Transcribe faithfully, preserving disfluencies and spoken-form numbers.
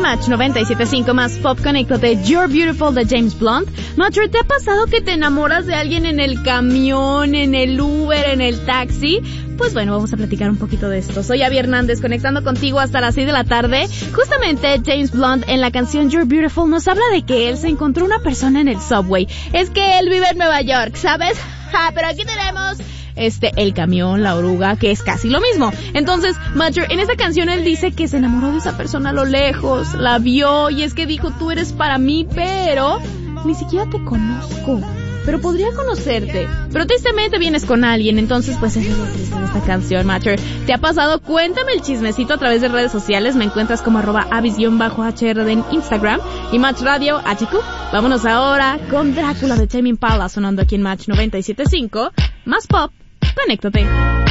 Match noventa y siete punto cinco más Pop, conéctate. You're Beautiful de James Blunt. Matcher, ¿te ha pasado que te enamoras de alguien en el camión, en el Uber, en el taxi? Pues bueno, vamos a platicar un poquito de esto. Soy Abby Hernández, conectando contigo hasta las seis de la tarde. Justamente James Blunt en la canción You're Beautiful nos habla de que él se encontró una persona en el subway. Es que él vive en Nueva York, ¿sabes? Ja, pero aquí tenemos este el camión, la oruga, que es casi lo mismo. Entonces, Matcher, en esta canción él dice que se enamoró de esa persona a lo lejos, la vio y es que dijo, tú eres para mí, pero ni siquiera te conozco. Pero podría conocerte, pero tristemente vienes con alguien, entonces pues eso es lo triste de esta canción, Matcher. ¿Te ha pasado? Cuéntame el chismecito a través de redes sociales, me encuentras como arroba avis-H R D en Instagram y Match Radio H Q. Vámonos ahora con Drácula de Tame Impala sonando aquí en Match noventa y siete punto cinco, más pop, conéctate.